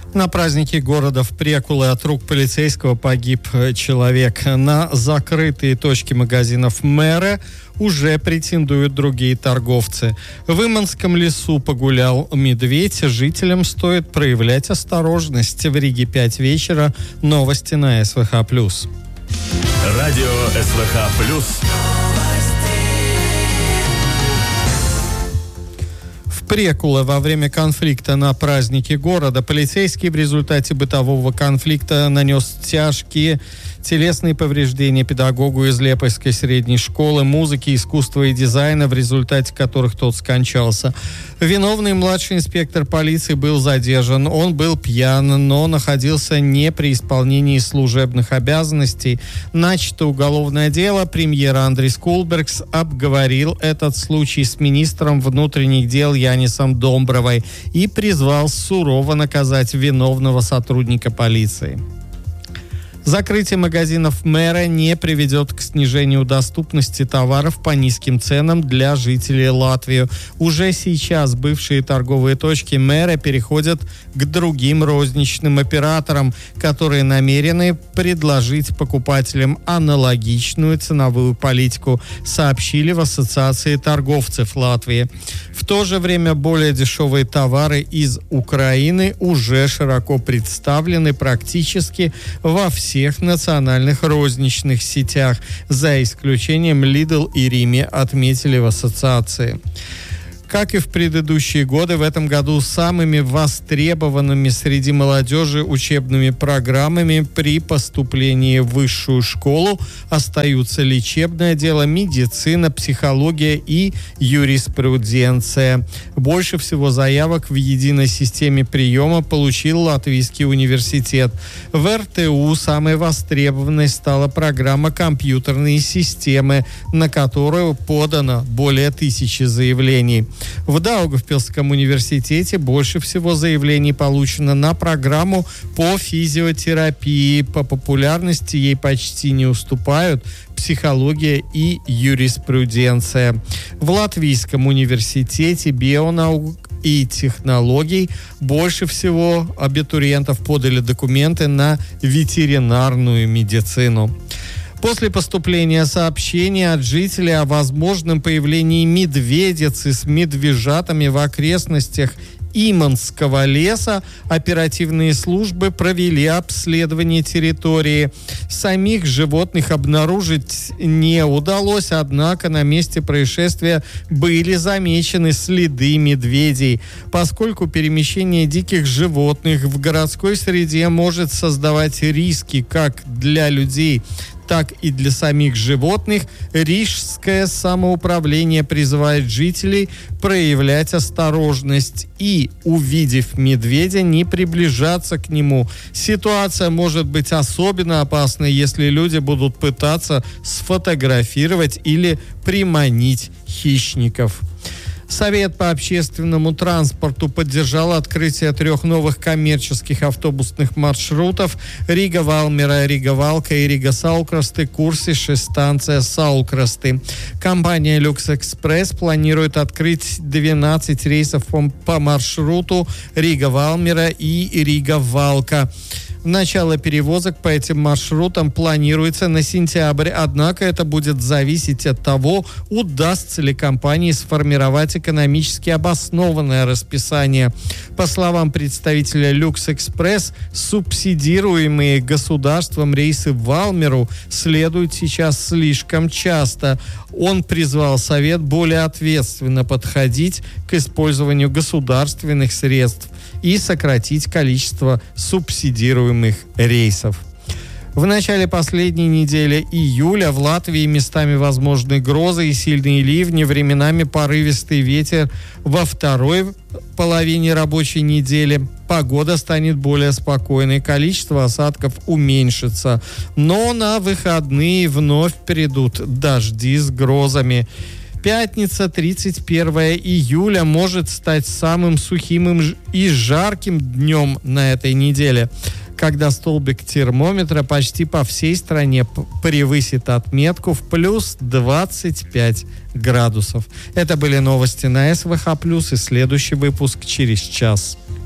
На празднике города в Прекуле от рук полицейского погиб человек. На закрытые точки магазинов мэра уже претендуют другие торговцы. В Иманском лесу погулял медведь. Жителям стоит проявлять осторожность. В Риге 5 вечера. Новости на СВХ+. Радио СВХ+. Прекуле во время конфликта на празднике города полицейский в результате бытового конфликта нанес тяжкие телесные повреждения педагогу из Лепойской средней школы музыки, искусства и дизайна, в результате которых тот скончался. Виновный младший инспектор полиции был задержан. Он был пьян, но находился не при исполнении служебных обязанностей. Начато уголовное дело. Премьер Андрис Кулбергс обговорил этот случай с министром внутренних дел Янисом Домбровой и призвал сурово наказать виновного сотрудника полиции. Закрытие магазинов мэра не приведет к снижению доступности товаров по низким ценам для жителей Латвии. Уже сейчас бывшие торговые точки мэра переходят к другим розничным операторам, которые намерены предложить покупателям аналогичную ценовую политику, сообщили в Ассоциации торговцев Латвии. В то же время более дешевые товары из Украины уже широко представлены практически во всех национальных розничных сетях, за исключением Lidl и Rimi, отметили в ассоциации. Как и в предыдущие годы, в этом году самыми востребованными среди молодежи учебными программами при поступлении в высшую школу остаются лечебное дело, медицина, психология и юриспруденция. Больше всего заявок в единой системе приема получил Латвийский университет. В РТУ самой востребованной стала программа «Компьютерные системы», на которую подано более 1000 заявлений. В Даугавпилском университете больше всего заявлений получено на программу по физиотерапии. По популярности ей почти не уступают психология и юриспруденция. В Латвийском университете бионаук и технологий больше всего абитуриентов подали документы на ветеринарную медицину. После поступления сообщения от жителей о возможном появлении медведицы с медвежатами в окрестностях Иманского леса оперативные службы провели обследование территории. Самих животных обнаружить не удалось, однако на месте происшествия были замечены следы медведей. Поскольку перемещение диких животных в городской среде может создавать риски как для людей, так и для самих животных, Рижское самоуправление призывает жителей проявлять осторожность и, увидев медведя, не приближаться к нему. Ситуация может быть особенно опасной, если люди будут пытаться сфотографировать или приманить хищников. Совет по общественному транспорту поддержал открытие 3 новых коммерческих автобусных маршрутов Рига-Валмера, Рига-Валка и Рига-Саукрасты, Курсише, станция Саукрасты. Компания Люкс-Экспресс планирует открыть 12 рейсов по маршруту Рига-Валмера и Рига-Валка. Начало перевозок по этим маршрутам планируется на сентябрь, однако это будет зависеть от того, удастся ли компании сформировать экономически обоснованное расписание. По словам представителя Люкс-Экспресс, субсидируемые государством рейсы в Валмеру следуют сейчас слишком часто. Он призвал Совет более ответственно подходить к использованию государственных средств и сократить количество субсидируемых рейсов. В начале последней недели июля в Латвии местами возможны грозы и сильные ливни, временами порывистый ветер. Во второй половине рабочей недели погода станет более спокойной, количество осадков уменьшится. Но на выходные вновь придут дожди с грозами. Пятница, 31 июля, может стать самым сухим и жарким днем на этой неделе, когда столбик термометра почти по всей стране превысит отметку в плюс 25 градусов. Это были новости на СВХ+, и следующий выпуск через час.